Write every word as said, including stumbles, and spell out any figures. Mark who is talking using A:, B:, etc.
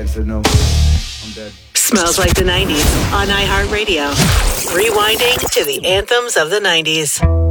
A: said no. I'm dead.
B: Smells Like the nineties on iHeartRadio. Rewinding to the anthems of the nineties.